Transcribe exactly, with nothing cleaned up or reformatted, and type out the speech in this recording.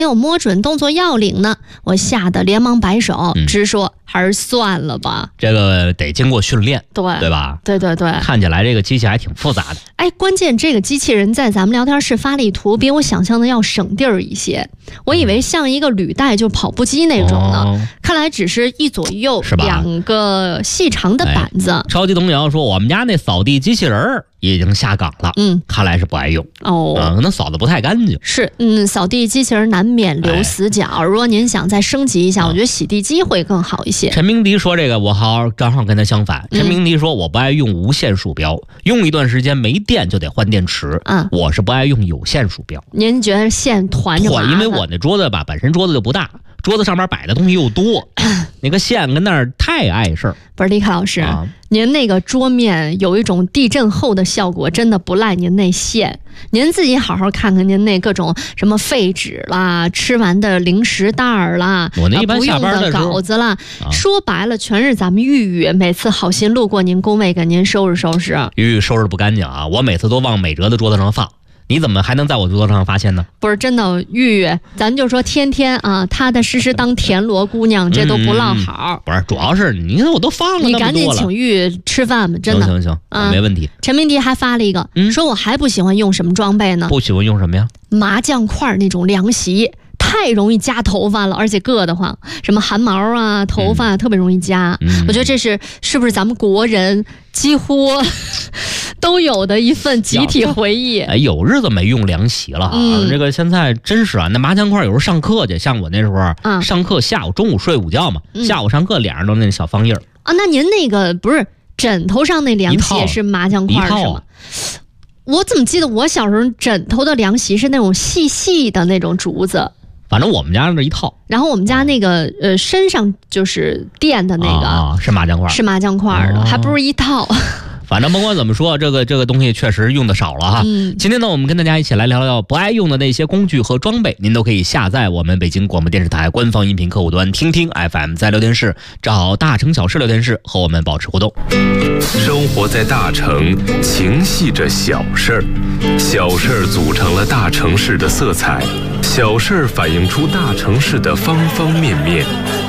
有摸准动作要领呢，我吓得连忙摆手， 嗯、 直说还是算了吧。 这个得经过训练， 对对吧？ 对对对， 看起来这个机器还挺复杂的。 哎，关键这个机器人在咱们聊天室发了一图，比我想象的要省地儿一些。我以为像一个履带就跑步机那种呢，哦、看来只是一左一右两个细长的板子。 哎、超级童谣说，我们家那扫地机器人已经下岗了， 嗯， 看来是不爱用哦、 嗯，可能扫得不太干净。 是，嗯，扫地机器人难免留死角。哎、如果您想再升级一下，嗯、我觉得洗地机会更好一些。 陈明迪说这个，我好正好跟他相反。陈明迪说，我不爱用无线鼠标，嗯、用一段时间没电就得换电池。嗯，我是不爱用有线鼠标。 您觉得线团着麻烦？ 因为我那桌子吧，本身桌子就不大。桌子上面摆的东西又多，那个线跟那儿太碍事儿。 不是李凯老师、 啊， 您那个桌面有一种地震后的效果，真的不赖您那线。您自己好好看看您那各种什么废纸啦、吃完的零食袋儿啦、 我那一般下班的时候稿子啦、 啊， 说白了全是咱们玉玉每次好心路过您工位给您收拾收拾。 玉玉收拾不干净啊，我每次都往美哲的桌子上放。你怎么还能在我桌子上发现呢？ 不是真的，玉玉，咱就说天天啊，踏踏实实当田螺姑娘，这都不落好。 嗯、不是，主要是你看我都放了那么多了， 你赶紧请玉玉吃饭吧，真的。 行行行，啊、没问题。 陈明迪还发了一个，嗯、说我还不喜欢用什么装备呢？ 不喜欢用什么呀？ 麻将块那种凉席。太容易夹头发了，而且硌得慌，什么汗毛啊、头发、啊嗯、特别容易夹、嗯。我觉得这是是不是咱们国人几乎都有的一份集体回忆？ 哎，有日子没用凉席了哈、嗯。这个现在真是啊，那麻将块有时候上课去，像我那时候、嗯、上课下午中午睡午觉嘛，嗯、下午上课脸上都那小方印儿啊。那您那个不是枕头上那凉席也是麻将块是吗？我怎么记得我小时候枕头的凉席是那种细细的那种竹子？ 反正我们家是一套， 然后我们家那个呃身上就是垫的那个、 啊、是麻将块， 是麻将块的、啊，还不是一套。 反正甭管怎么说，这个这个东西确实用的少了哈。嗯，今天呢，我们跟大家一起来聊聊不爱用的那些工具和装备，您都可以下载我们北京广播电视台官方音频客户端听听 F M， 在聊天室找大城小事聊天室和我们保持互动。 生活在大城，情系着小事儿，小事儿组成了大城市的色彩，小事儿反映出大城市的方方面面。